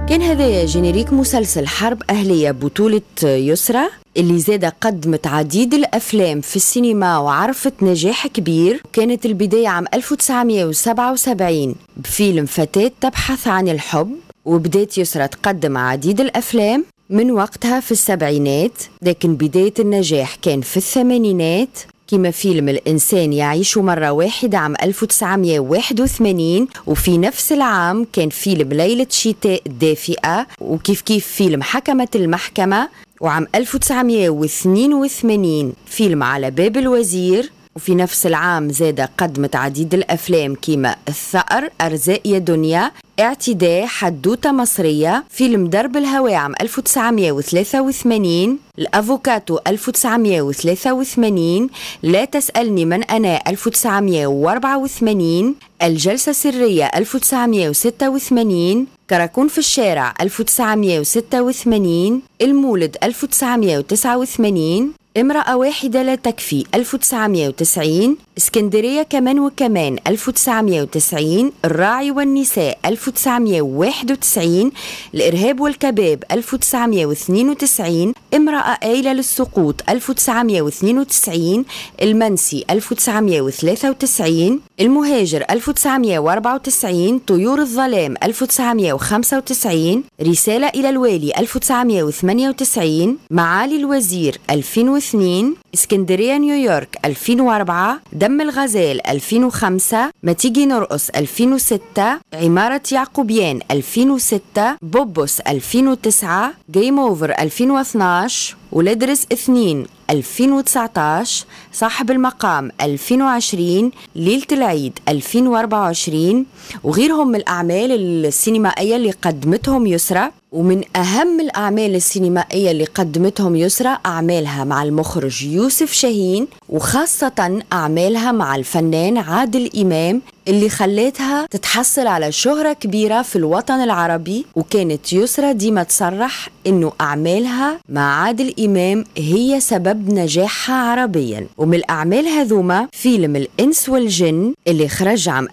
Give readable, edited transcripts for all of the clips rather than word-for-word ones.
كان هذا جينيريك مسلسل حرب أهلية بطولة يسرى اللي زاد قدمت عديد الأفلام في السينما وعرفت نجاح كبير. كانت البداية عام 1977 بفيلم فتاة تبحث عن الحب، وبدأت يسرى تقدم عديد الأفلام من وقتها في السبعينات، لكن بداية النجاح كان في الثمانينات كما فيلم الإنسان يعيش مرة واحدة عام 1981، وفي نفس العام كان فيلم ليلة شتاء دافئة، وكيف فيلم حكمت المحكمة، وعام 1982 فيلم على باب الوزير. وفي نفس العام زاد قدمت عديد الأفلام كما الثأر، أرزاق يا دنيا، اعتداء، حدوتة مصرية، فيلم درب الهواء عام 1983، الأفوكاتو 1983، لا تسألني من أنا 1984، الجلسة السرية 1986، كراكون في الشارع 1986، المولد 1989، امرأة واحدة لا تكفي 1990، اسكندرية كمان وكمان 1990، الراعي والنساء 1991، الإرهاب والكباب 1992، امرأة قايلة للسقوط 1992، المنسي 1993، المهاجر 1994، طيور الظلام 1995، رسالة إلى الوالي 1998، معالي الوزير 2002، اسكندرية نيويورك 2004، دم الغزال 2005، ما تيجي نرقص 2006، عمارة يعقوبيان 2006، بوبوس 2009، جيم اوفر 2012، ولاد رزق 2 2019، صاحب المقام 2020، ليلة العيد 2024، وغيرهم من الأعمال السينمائية اللي قدمتهم يسرى. ومن أهم الأعمال السينمائية اللي قدمتهم يسرى أعمالها مع المخرج يوسف شاهين، وخاصة أعمالها مع الفنان عادل إمام اللي خلتها تتحصل على شهرة كبيرة في الوطن العربي. وكانت يسرى ديما تصرح إنه أعمالها مع عادل إمام هي سبب نجاحها عربيا. ومن الأعمال هذوما فيلم الإنس والجن اللي خرج عام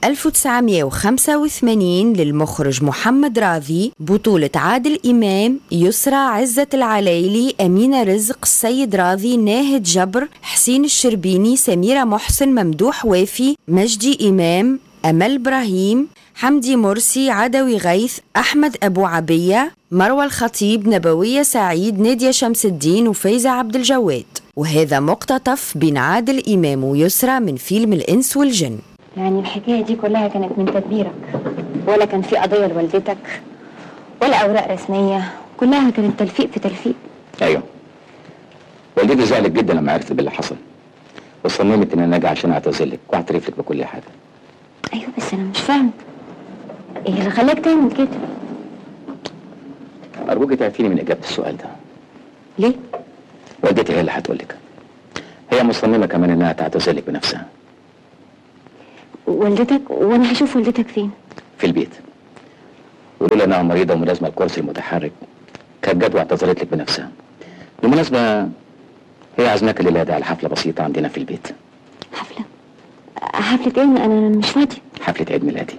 1985 للمخرج محمد راضي، بطولة عادل إمام، يسرى، عزة العلايلي، أمينة رزق، السيد راضي، ناهد جبر، حسين الشربيني، سميرة محسن، ممدوح وافي، مجدي إمام، أمل إبراهيم، حمدي مرسي، عدوي غيث، أحمد أبو عبية، مروى الخطيب، نبوية سعيد، نادية شمس الدين، وفايزة عبد الجواد. وهذا مقتطف بين عادل إمام ويسرى من فيلم الإنس والجن. يعني الحكاية دي كلها كانت من تدبيرك، ولا كان في قضية لوالدتك ولا أوراق رسمية، كلها كانت تلفيق في تلفيق. أيوه، والدتي زعلت جدا لما عرفت باللي حصل، وصممت إن أنا أجي عشان أعتذرلك وأعترف لك بكل حاجة. أيوه بس أنا مش فاهم إيه اللي خلاك تعمل كده؟ أرجوك تعرفيني من إجابة السؤال ده. ليه؟ والدتي هي اللي هتقولك، هي مصممة كمان إنها تعتذرلك بنفسها. والدتك؟ وأنا هشوف والدتك فين؟ في البيت، ولولا إنها مريضة وملازمة الكرسي المتحرك كانت جت واعتذرت لك بنفسها. بالمناسبة هي عزماك الليلة دي على حفلة بسيطة عندنا في البيت. حفلة؟ حفلة إيه؟ أنا مش فاضي. حفلة عيد ميلادي.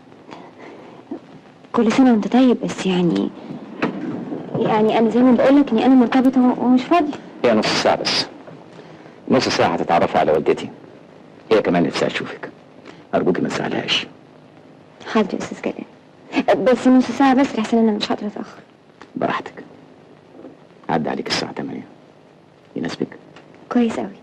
كل سنة وأنت طيب، بس يعني أنا زي ما بقولك إني أنا مرتبطة ومش فاضي. هي نص ساعة بس، نص ساعة هتتعرفوا على والدتي، هي كمان نفسها تشوفك. أرجوكي ما تزعلهاش. حاضر يا أستاذ جلال، بس نص ساعة بس لحسن أنا مش هقدر أتأخر. براحتك، عدى عليك الساعة 8 يناسبك؟ كويس أوي.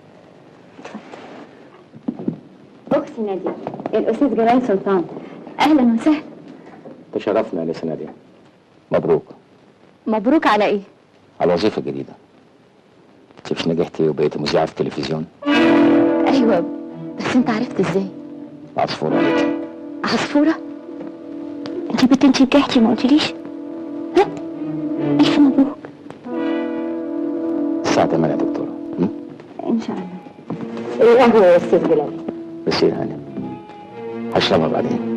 اتفضل. أختي نادية، الأستاذ جلال سلطان، أهلا وسهلا. تشرفنا يا نسا نادية. مبروك. مبروك على إيه؟ على الوظيفة الجديدة. مش نجحتي وبقيتي مذيعة في التلفزيون؟ أيوة، بس أنت عرفت إزاي؟ عصفورة قالت لي. عصفورة؟ أنت بنت نجحتي ما قلتليش؟ ها؟ ألف مبروك. الساعة 8 يا دكتورة. إن شاء الله. إيه قهوة يا أستاذ جلال؟ بس يا هانم، هشربها بعدين.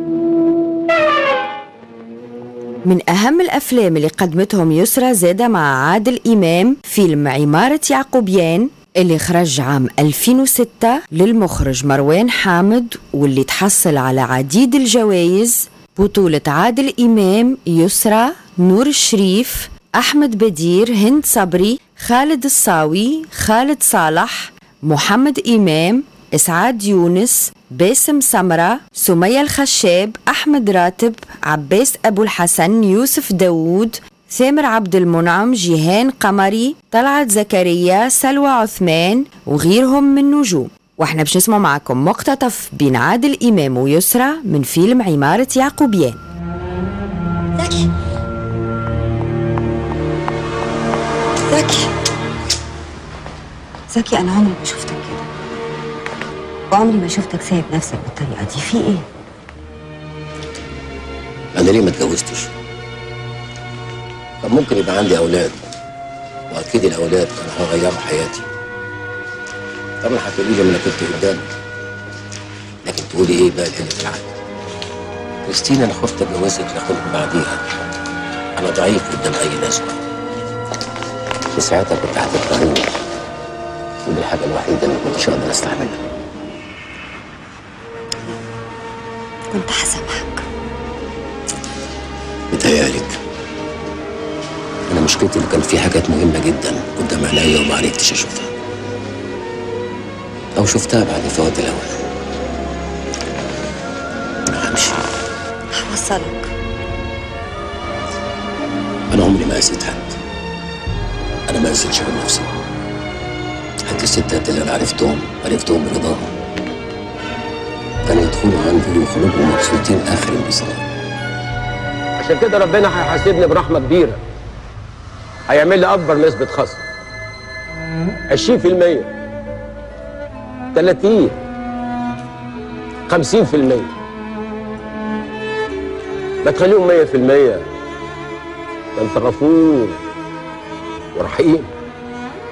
من أهم الأفلام اللي قدمتهم يسرى زاد مع عادل إمام فيلم عمارة يعقوبيان اللي خرج عام 2006 للمخرج مروان حامد، واللي تحصل على عديد الجوائز بطولة عادل إمام، يسرى، نور الشريف، أحمد بدير، هند صبري، خالد الصاوي، خالد صالح، محمد إمام، إسعاد يونس، باسم سمرة، سمية الخشاب، أحمد راتب، عباس أبو الحسن، يوسف داوود، ثامر عبد المنعم، جيهان قمري، طلعت زكريا، سلوى عثمان وغيرهم من نجوم. واحنا باش نسمع معكم مقتطف بين عادل إمام ويسرى من فيلم عمارة يعقوبيان. زكي زكي زكي، أنا عمري ما شفتك كده، وعمري ما شفتك سايب نفسك بالطريقة دي. في إيه؟ أنا ليه ما اتجوزتش؟ طب ممكن يبقى عندي أولاد، وأكيد الأولاد كانوا هيغيروا حياتي. طبعا هتقولي لي ما أنا كنت قدامك، لكن تقولي إيه بقى لقلة العقل؟ كريستين أنا خفت أتجوزك لأخدك بعديها، أنا ضعيف قدام أي نسوة، وساعتها كنت هتكرهيني، ودي الحاجة الوحيدة اللي كنتش أقدر أستحملها. كنت هسامحك. متهيألك. أنا مشكلتي إن كان في حاجات مهمة جدا قدام عينيا وما عرفتش أشوفها، أو شفتها بعد فوات الأوان. أنا همشي. هوصلك. أنا عمري ما قاسيت حد، أنا ما قاسيتش على نفسي. حتى الستات اللي أنا عرفتهم برضاهم، كانوا يدخلوا عندي ويخرجوا مبسوطين آخر انبساط. عشان كده ربنا هيحاسبني برحمة كبيرة، هيعمل لي أكبر نسبة خصم 20%، 30، 50%، ما تخليهم 100%. ده أنت غفور ورحيم.